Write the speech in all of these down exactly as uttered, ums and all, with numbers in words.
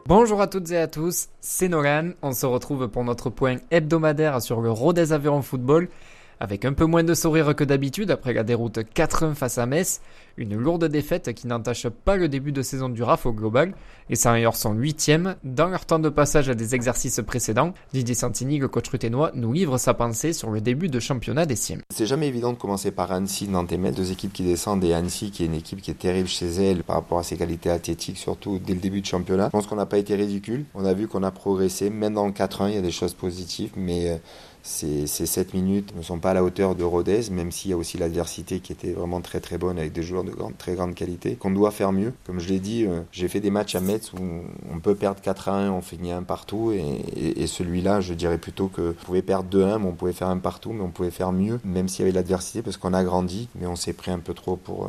Bonjour à toutes et à tous, c'est Nolan. On se retrouve pour notre point hebdomadaire sur le Rodez Aveyron Football. Avec un peu moins de sourire que d'habitude après la déroute quatre un face à Metz, une lourde défaite qui n'entache pas le début de saison du R A F au global. Les Sarailleurs sont huitièmes. Dans leur temps de passage des exercices précédents, Didier Santini, le coach ruthénois, nous livre sa pensée sur le début de championnat des Siem. C'est jamais évident de commencer par Annecy, Nantes et Metz, deux équipes qui descendent, et Annecy qui est une équipe qui est terrible chez elle par rapport à ses qualités athlétiques, surtout dès le début de championnat. Je pense qu'on n'a pas été ridicule, on a vu qu'on a progressé, même dans le quatre un il y a des choses positives, mais ces, ces sept minutes ne sont pas à la hauteur de Rodez, même s'il y a aussi l'adversité qui était vraiment très très bonne avec des joueurs de grande, très grande qualité, qu'on doit faire mieux. Comme je l'ai dit, euh, j'ai fait des matchs à Metz où on peut perdre quatre à un, on finit un partout, et, et, et celui-là, je dirais plutôt que on pouvait perdre deux à un, mais on pouvait faire un partout, mais on pouvait faire mieux, même s'il y avait l'adversité, parce qu'on a grandi, mais on s'est pris un peu trop pour... Euh,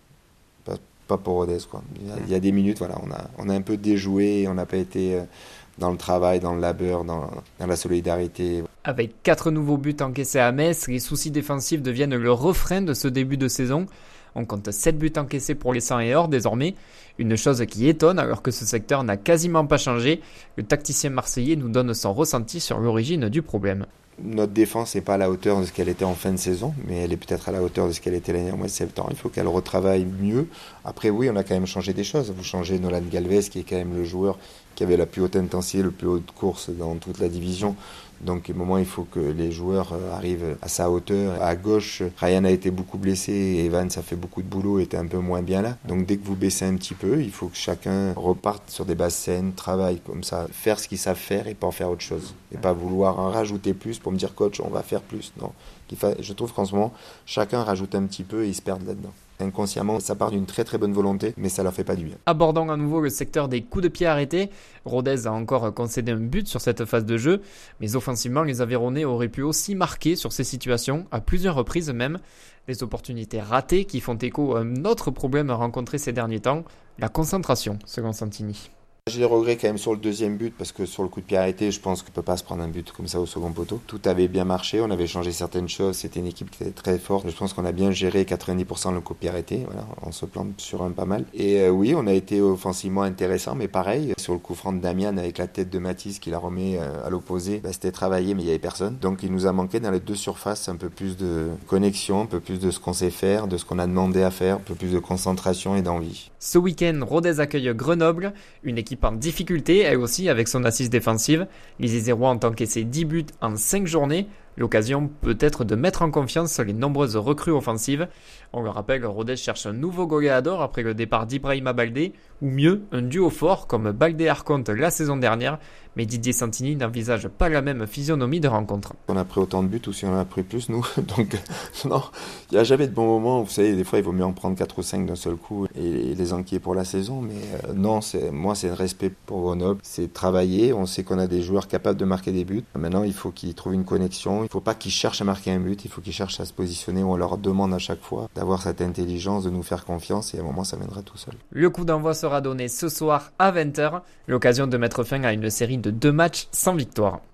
pas, pas pour Rodez, quoi. Il y, a, il y a des minutes, voilà, on a, on a un peu déjoué, on n'a pas été... Euh, dans le travail, dans le labeur, dans, dans la solidarité. Avec quatre nouveaux buts encaissés à Metz, les soucis défensifs deviennent le refrain de ce début de saison. On compte sept buts encaissés pour les Sarailleurs désormais, une chose qui étonne alors que ce secteur n'a quasiment pas changé. Le tacticien marseillais nous donne son ressenti sur l'origine du problème. Notre défense n'est pas à la hauteur de ce qu'elle était en fin de saison, mais elle est peut-être à la hauteur de ce qu'elle était l'année en mois de septembre. Il faut qu'elle retravaille mieux. Après, oui, on a quand même changé des choses. Vous changez Nolan Galvez, qui est quand même le joueur qui avait la plus haute intensité, le plus haute course dans toute la division. Donc, au moment, il faut que les joueurs arrivent à sa hauteur. À gauche, Ryan a été beaucoup blessé et Evans a fait beaucoup de boulot, était un peu moins bien là. Donc, dès que vous baissez un petit peu, il faut que chacun reparte sur des bases saines, travaille comme ça, faire ce qu'ils savent faire et pas en faire autre chose. Et pas vouloir en rajouter plus pour me dire, coach, on va faire plus. Non. Je trouve qu'en ce moment, chacun rajoute un petit peu et ils se perdent là-dedans. Inconsciemment, ça part d'une très très bonne volonté, mais ça leur fait pas du bien. Abordons à nouveau le secteur des coups de pied arrêtés. Rodez a encore concédé un but sur cette phase de jeu, mais offensivement, les Aveyronnais auraient pu aussi marquer sur ces situations, à plusieurs reprises même. Des opportunités ratées qui font écho à un autre problème rencontré ces derniers temps, la concentration, selon Santini. J'ai des regrets quand même sur le deuxième but, parce que sur le coup de pied arrêté, je pense qu'on ne peut pas se prendre un but comme ça au second poteau. Tout avait bien marché, on avait changé certaines choses, c'était une équipe qui était très forte. Je pense qu'on a bien géré quatre-vingt-dix pour cent le coup de pied arrêté, voilà, on se plante sur un pas mal. Et euh, oui, on a été offensivement intéressant, mais pareil, sur le coup franc de Damian avec la tête de Mathis qui la remet euh, à l'opposé, bah, c'était travaillé, mais il n'y avait personne. Donc il nous a manqué dans les deux surfaces un peu plus de connexion, un peu plus de ce qu'on sait faire, de ce qu'on a demandé à faire, un peu plus de concentration et d'envie. Ce week-end, Rodez accueille Grenoble, une équipe en difficulté, elle aussi avec son assise défensive. Les Isérois ont encaissé dix buts en cinq journées, l'occasion peut-être de mettre en confiance les nombreuses recrues offensives. On le rappelle, Rodez cherche un nouveau goléador après le départ d'Ibrahima Baldé, ou mieux, un duo fort comme Baldé-Arconte la saison dernière, mais Didier Santini n'envisage pas la même physionomie de rencontre. On a pris autant de buts ou si on en a pris plus, nous, donc non, il n'y a jamais de bon moment. Vous savez, des fois il vaut mieux en prendre quatre ou cinq d'un seul coup et les enquiller pour la saison, mais euh, non, c'est, moi c'est le respect pour Grenoble, c'est travailler, on sait qu'on a des joueurs capables de marquer des buts. Maintenant il faut qu'ils trouvent une connexion, il ne faut pas qu'ils cherchent à marquer un but, il faut qu'ils cherchent à se positionner, on leur demande à chaque fois d'avoir cette intelligence, de nous faire confiance, et à un moment ça viendra tout seul. Le coup d'envoi sera donné ce soir à vingt heures, l'occasion de mettre fin à une série de deux matchs sans victoire.